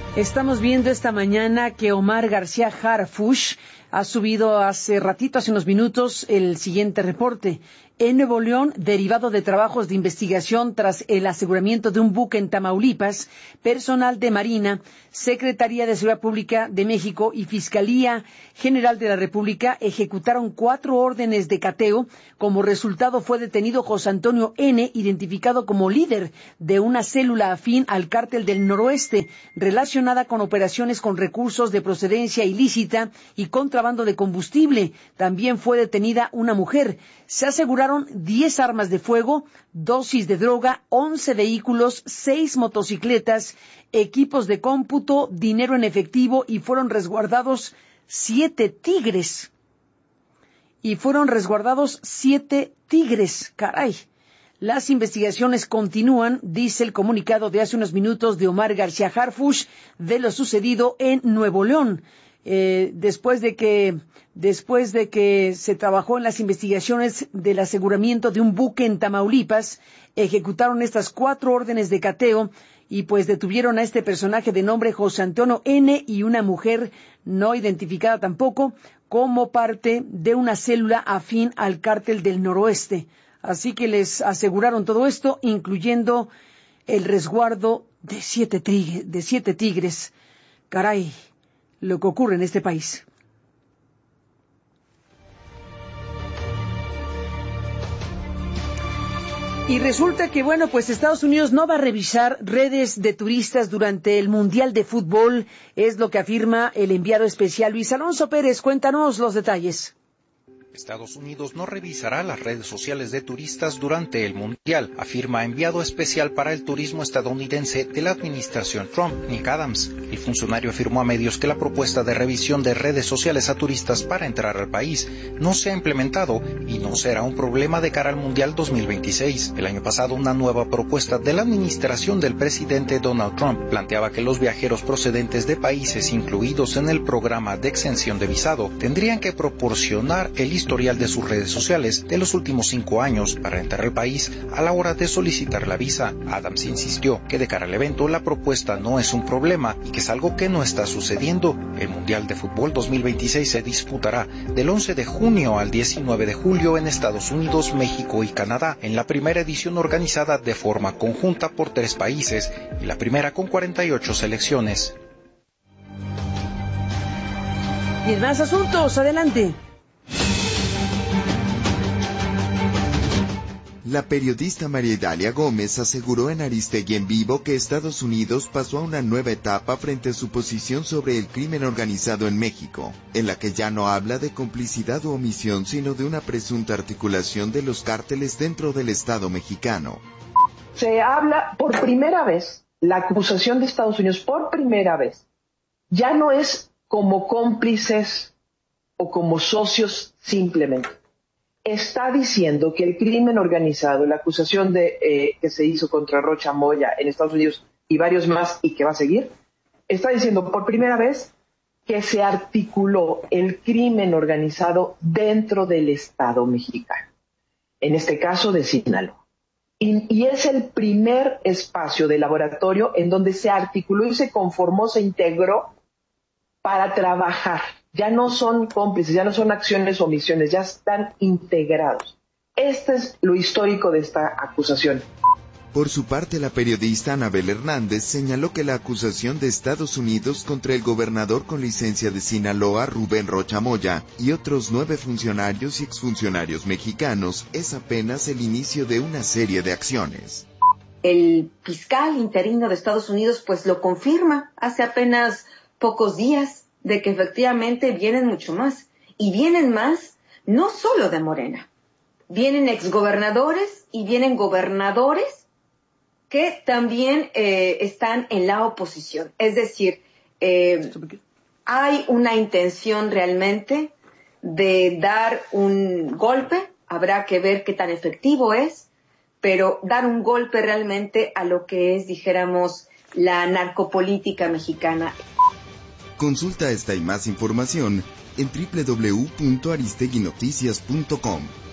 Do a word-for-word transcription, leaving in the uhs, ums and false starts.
Estamos viendo esta mañana que Omar García Harfuch ha subido hace ratito, hace unos minutos, el siguiente reporte. En Nuevo León, derivado de trabajos de investigación tras el aseguramiento de un buque en Tamaulipas, personal de Marina, Secretaría de Seguridad Pública de México y Fiscalía General de la República ejecutaron cuatro órdenes de cateo. Como resultado fue detenido José Antonio N., identificado como líder de una célula afín al Cártel del Noroeste, relacionada con operaciones con recursos de procedencia ilícita y contrabando de combustible. También fue detenida una mujer. Se aseguraron diez armas de fuego, dosis de droga, once vehículos, seis motocicletas, equipos de cómputo, dinero en efectivo y fueron resguardados siete tigres. Y fueron resguardados siete tigres. Caray. Las investigaciones continúan, dice el comunicado de hace unos minutos de Omar García Harfuch, de lo sucedido en Nuevo León. Eh, después de que después de que se trabajó en las investigaciones del aseguramiento de un buque en Tamaulipas, ejecutaron estas cuatro órdenes de cateo y pues detuvieron a este personaje de nombre José Antonio N. y una mujer no identificada tampoco, como parte de una célula afín al Cártel del Noroeste. Así que les aseguraron todo esto, incluyendo el resguardo de siete, tigre, de siete tigres. Caray, lo que ocurre en este país. Y resulta que, bueno, pues Estados Unidos no va a revisar redes de turistas durante el Mundial de Fútbol, es lo que afirma el enviado especial Luis Alonso Pérez. Cuéntanos los detalles. Estados Unidos no revisará las redes sociales de turistas durante el Mundial, afirma enviado especial para el turismo estadounidense de la administración Trump, Nick Adams. El funcionario afirmó a medios que la propuesta de revisión de redes sociales a turistas para entrar al país no se ha implementado y no será un problema de cara al Mundial dos mil veintiséis. El año pasado, una nueva propuesta de la administración del presidente Donald Trump planteaba que los viajeros procedentes de países incluidos en el programa de exención de visado tendrían que proporcionar el historial de sus redes sociales de los últimos cinco años para entrar al país a la hora de solicitar la visa. Adams insistió que de cara al evento la propuesta no es un problema y que es algo que no está sucediendo. El Mundial de Fútbol dos mil veintiséis se disputará del once de junio al diecinueve de julio en Estados Unidos, México y Canadá, en la primera edición organizada de forma conjunta por tres países y la primera con cuarenta y ocho selecciones. Y en más asuntos, adelante. La periodista María Idalia Gómez aseguró en Aristegui en Vivo que Estados Unidos pasó a una nueva etapa frente a su posición sobre el crimen organizado en México, en la que ya no habla de complicidad u omisión, sino de una presunta articulación de los cárteles dentro del Estado mexicano. Se habla por primera vez, la acusación de Estados Unidos por primera vez, ya no es como cómplices o como socios simplemente. Está diciendo que el crimen organizado, la acusación de eh, que se hizo contra Rocha Moya en Estados Unidos y varios más y que va a seguir, está diciendo por primera vez que se articuló el crimen organizado dentro del Estado mexicano, en este caso de Sinaloa. Y, y es el primer espacio de laboratorio en donde se articuló y se conformó, se integró para trabajar. Ya no son cómplices, ya no son acciones o omisiones, ya están integrados. Este es lo histórico de esta acusación. Por su parte, la periodista Anabel Hernández señaló que la acusación de Estados Unidos contra el gobernador con licencia de Sinaloa, Rubén Rocha Moya, y otros nueve funcionarios y exfuncionarios mexicanos es apenas el inicio de una serie de acciones. El fiscal interino de Estados Unidos pues lo confirma hace apenas pocos días, de que efectivamente vienen mucho más. Y vienen más no solo de Morena. Vienen exgobernadores y vienen gobernadores que también eh, están en la oposición. Es decir, eh, hay una intención realmente de dar un golpe. Habrá que ver qué tan efectivo es, pero dar un golpe realmente a lo que es, dijéramos, la narcopolítica mexicana. Consulta esta y más información en doble u doble u doble u punto aristegui noticias punto com.